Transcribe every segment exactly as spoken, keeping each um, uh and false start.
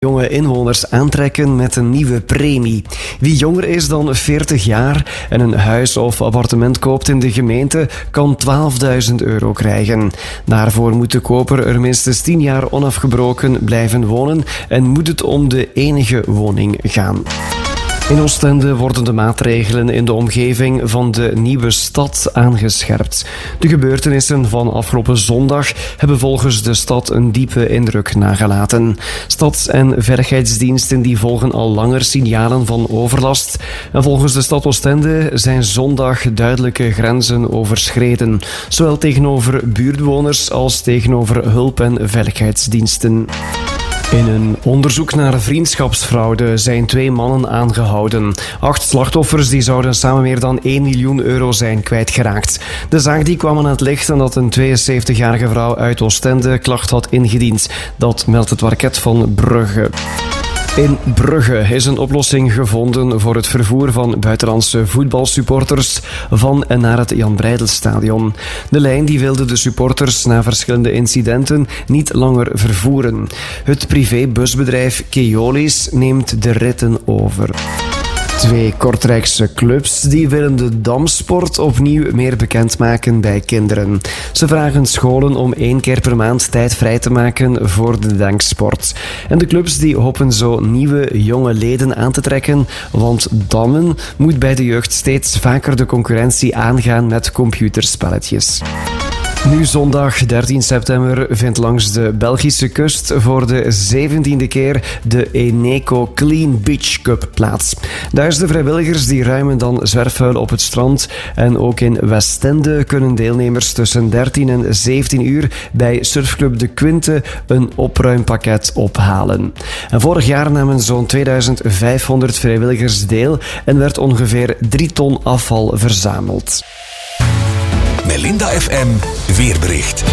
Jonge inwoners aantrekken met een nieuwe premie. Wie jonger is dan veertig jaar en een huis of appartement koopt in de gemeente, kan twaalfduizend euro krijgen. Daarvoor moet de koper er minstens tien jaar onafgebroken blijven wonen en moet het om de enige woning gaan. In Oostende worden de maatregelen in de omgeving van de nieuwe stad aangescherpt. De gebeurtenissen van afgelopen zondag hebben volgens de stad een diepe indruk nagelaten. Stads- en veiligheidsdiensten die volgen al langer signalen van overlast. En volgens de stad Oostende zijn zondag duidelijke grenzen overschreden, zowel tegenover buurtbewoners als tegenover hulp- en veiligheidsdiensten. In een onderzoek naar vriendschapsfraude zijn twee mannen aangehouden. Acht slachtoffers die zouden samen meer dan één miljoen euro zijn kwijtgeraakt. De zaak die kwam aan het licht nadat een tweeënzeventigjarige vrouw uit Oostende klacht had ingediend. Dat meldt het parket van Brugge. In Brugge is een oplossing gevonden voor het vervoer van buitenlandse voetbalsupporters van en naar het Jan Breidelstadion. De lijn die wilde de supporters na verschillende incidenten niet langer vervoeren. Het privébusbedrijf Keolis neemt de ritten over. Twee Kortrijkse clubs die willen de damsport opnieuw meer bekendmaken bij kinderen. Ze vragen scholen om één keer per maand tijd vrij te maken voor de denksport. En de clubs die hopen zo nieuwe jonge leden aan te trekken, want dammen moet bij de jeugd steeds vaker de concurrentie aangaan met computerspelletjes. Nu zondag dertien september vindt langs de Belgische kust voor de zeventiende keer de Eneco Clean Beach Cup plaats. Duizenden vrijwilligers die ruimen dan zwerfvuil op het strand en ook in Westende kunnen deelnemers tussen dertien en zeventien uur bij surfclub De Quinte een opruimpakket ophalen. En vorig jaar namen zo'n tweeduizend vijfhonderd vrijwilligers deel en werd ongeveer drie ton afval verzameld. Melinda F M weerbericht.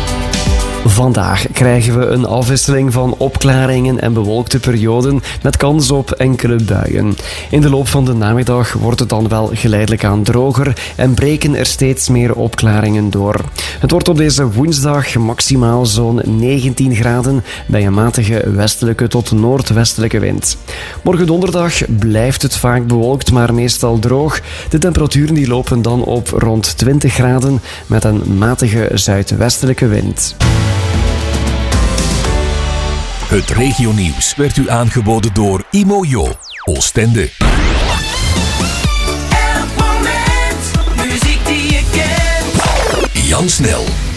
Vandaag krijgen we een afwisseling van opklaringen en bewolkte perioden met kans op enkele buien. In de loop van de namiddag wordt het dan wel geleidelijk aan droger en breken er steeds meer opklaringen door. Het wordt op deze woensdag maximaal zo'n negentien graden bij een matige westelijke tot noordwestelijke wind. Morgen donderdag blijft het vaak bewolkt, maar meestal droog. De temperaturen die lopen dan op rond twintig graden met een matige zuidwestelijke wind. Het regionieuws werd u aangeboden door Imojo, Oostende. Elk moment, muziek die je kent. Jan Snel.